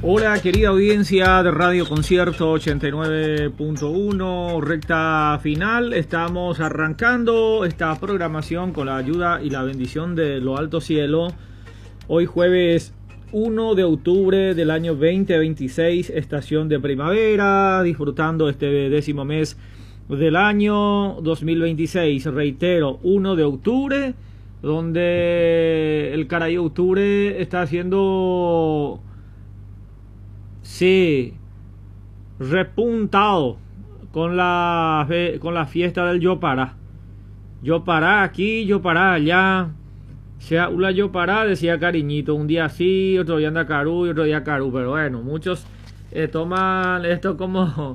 Hola querida audiencia de Radio Concierto 89.1, recta final. Estamos arrancando esta programación con la ayuda y la bendición de lo alto cielo. Hoy jueves 1 de octubre del año 2026, estación de primavera, disfrutando este 10º mes del año 2026. Reitero, 1 de octubre, donde el caray octubre está haciendo... sí, repuntado con la fiesta del Yopará. Yopará aquí, Yopará allá. Sea una Yopará, decía Cariñito. Un día sí, otro día anda Carú y otro día Carú. Pero bueno, muchos toman esto como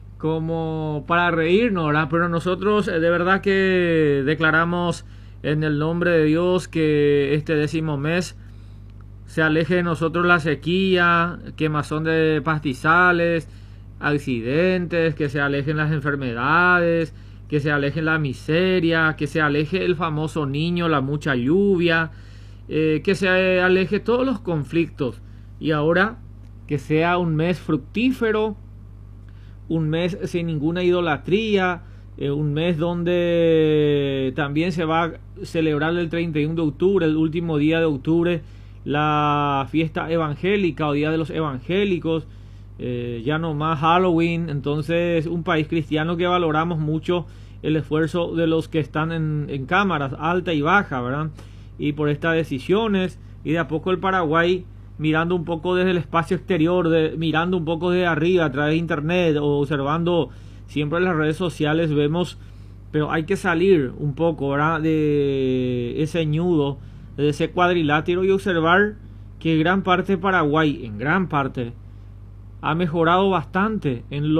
para reírnos, ¿verdad? Pero nosotros de verdad que declaramos en el nombre de Dios que este 10º mes se aleje de nosotros la sequía, quemazón de pastizales, accidentes, que se alejen las enfermedades, que se aleje la miseria, que se aleje el famoso niño, la mucha lluvia, que se aleje todos los conflictos. Y ahora que sea un mes fructífero, un mes sin ninguna idolatría, un mes donde también se va a celebrar el 31 de octubre, el último día de octubre, la fiesta evangélica o Día de los Evangélicos, ya no más Halloween. Entonces, un país cristiano que valoramos mucho el esfuerzo de los que están en cámaras alta y baja, ¿verdad? Y por estas decisiones, y de a poco el Paraguay mirando un poco desde el espacio exterior, mirando un poco de arriba a través de internet o observando siempre en las redes sociales, vemos, pero hay que salir un poco, ¿verdad?, de ese ñudo, de ese cuadrilátero, y observar que gran parte de Paraguay, en gran parte, ha mejorado bastante en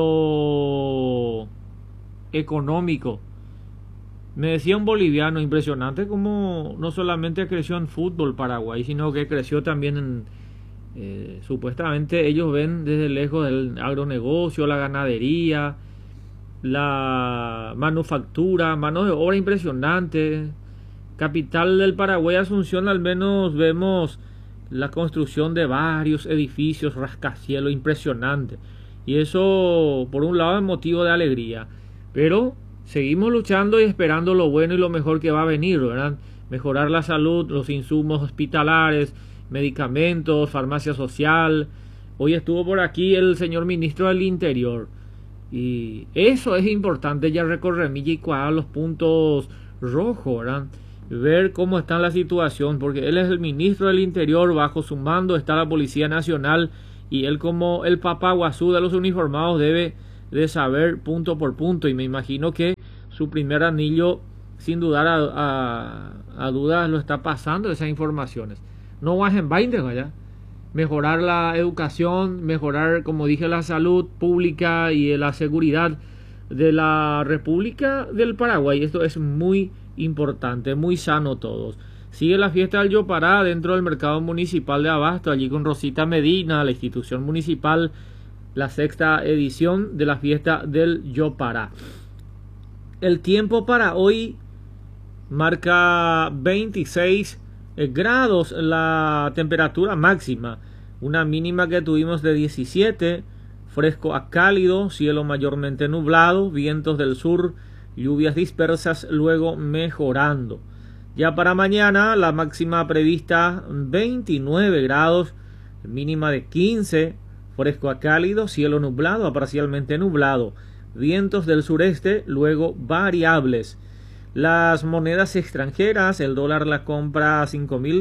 lo económico. Me decía un boliviano, impresionante como no solamente creció en fútbol Paraguay, sino que creció también en, supuestamente ellos ven desde lejos el agronegocio, la ganadería, la manufactura, mano de obra impresionante. Capital del Paraguay, Asunción, al menos vemos la construcción de varios edificios, rascacielos impresionante. Y eso, por un lado, es motivo de alegría. Pero seguimos luchando y esperando lo bueno y lo mejor que va a venir, ¿verdad? Mejorar la salud, los insumos hospitalares, medicamentos, farmacia social. Hoy estuvo por aquí el señor ministro del Interior. Y eso es importante, ya recorrer y cuadrar los puntos rojos, ¿verdad? Ver cómo está la situación, porque él es el ministro del Interior, bajo su mando está la Policía Nacional, y él, como el papaguazú de los uniformados, debe de saber punto por punto, y me imagino que su primer anillo, sin dudar a dudas, lo está pasando esas informaciones. No bajen baile, vaya. Mejorar la educación, mejorar, como dije, la salud pública y la seguridad de la República del Paraguay. Esto es muy importante, muy sano todos. Sigue la fiesta del Yopará dentro del mercado municipal de Abasto, allí con Rosita Medina, la institución municipal, la 6ª edición de la fiesta del Yopará. El tiempo para hoy marca 26 grados la temperatura máxima, una mínima que tuvimos de 17, fresco a cálido, cielo mayormente nublado, vientos del sur, lluvias dispersas, luego mejorando. Ya para mañana la máxima prevista 29 grados, mínima de 15, fresco a cálido, cielo nublado a parcialmente nublado, vientos del sureste, luego variables. Las monedas extranjeras, el dólar la compra a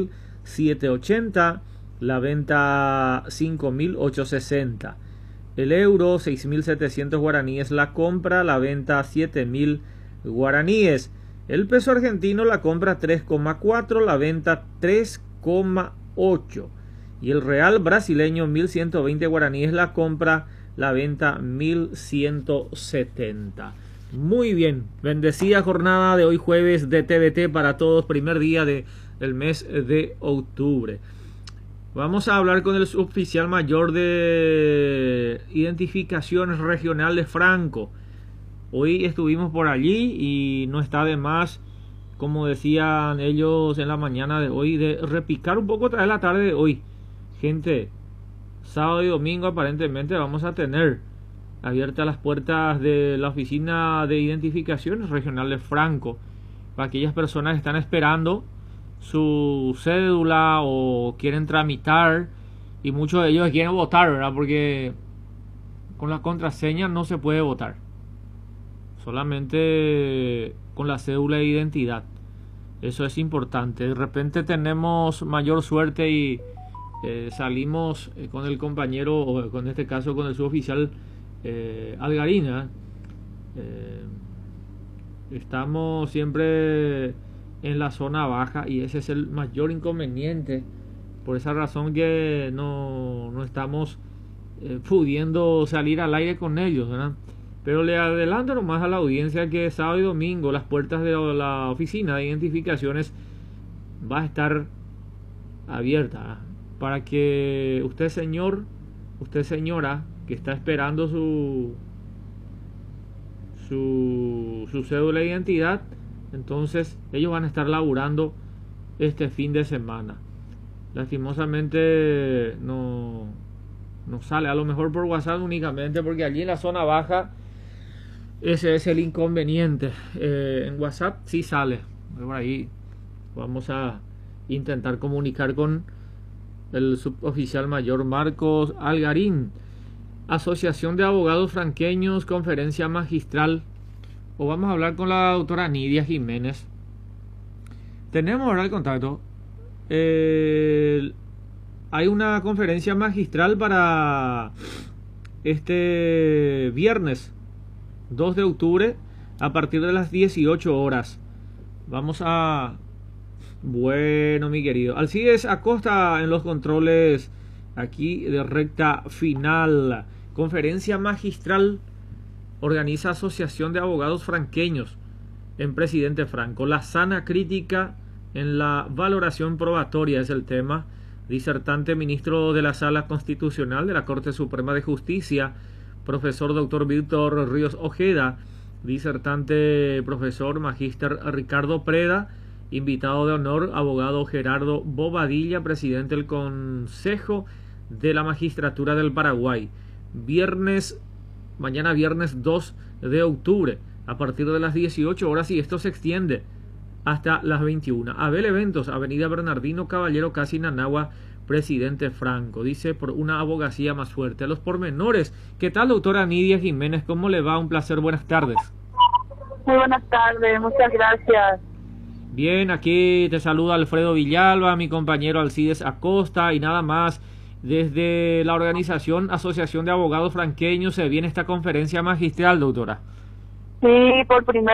5.780, la venta 5.860. El euro 6.700 guaraníes la compra, la venta 7.000 guaraníes. El peso argentino la compra 3,4, la venta 3,8. Y el real brasileño 1.120 guaraníes la compra, la venta 1.170. Muy bien, bendecida jornada de hoy jueves de TVT para todos, primer día del mes de octubre. Vamos a hablar con el suboficial mayor de identificaciones regionales Franco. Hoy estuvimos por allí y no está de más, como decían ellos en la mañana de hoy, de repicar un poco otra vez la tarde de hoy. Gente, sábado y domingo aparentemente vamos a tener abiertas las puertas de la oficina de identificaciones regionales Franco para aquellas personas que están esperando su cédula o quieren tramitar, y muchos de ellos quieren votar, ¿verdad? Porque con la contraseña no se puede votar, solamente con la cédula de identidad. Eso es importante. De repente tenemos mayor suerte y salimos con el compañero, o con este caso con el suboficial Algarina. Estamos siempre en la zona baja y ese es el mayor inconveniente. Por esa razón que no estamos pudiendo salir al aire con ellos, ¿verdad? Pero le adelanto nomás a la audiencia que sábado y domingo las puertas de la oficina de identificaciones va a estar abierta para que usted, señor, usted, señora, que está esperando su cédula de identidad, entonces ellos van a estar laburando este fin de semana. Lastimosamente no sale, a lo mejor por WhatsApp únicamente, porque allí en la zona baja ese es el inconveniente. En WhatsApp sí sale. Por ahí vamos a intentar comunicar con el suboficial mayor Marcos Algarín. Asociación de Abogados Franqueños, conferencia magistral. O vamos a hablar con la doctora Nidia Jiménez. Tenemos ahora el contacto. Hay una conferencia magistral para este viernes 2 de octubre a partir de las 18 horas. Vamos a... Bueno, mi querido Alcides Acosta en los controles aquí de recta final. Conferencia magistral organiza Asociación de Abogados Franqueños en Presidente Franco. La sana crítica en la valoración probatoria es el tema. Disertante ministro de la Sala Constitucional de la Corte Suprema de Justicia, profesor doctor Víctor Ríos Ojeda. Disertante profesor magíster Ricardo Preda. Invitado de honor, abogado Gerardo Bobadilla, presidente del Consejo de la Magistratura del Paraguay. Mañana viernes 2 de octubre, a partir de las 18 horas, y esto se extiende hasta las 21. Abel Eventos, Avenida Bernardino Caballero, casi Nanagua, presidente Franco. Dice, por una abogacía más fuerte. A los pormenores. ¿Qué tal, doctora Nidia Jiménez? ¿Cómo le va? Un placer, buenas tardes. Muy buenas tardes, muchas gracias. Bien, aquí te saluda Alfredo Villalba, mi compañero Alcides Acosta, y nada más. Desde la organización Asociación de Abogados Franqueños se viene esta conferencia magistral, doctora. Sí, por primera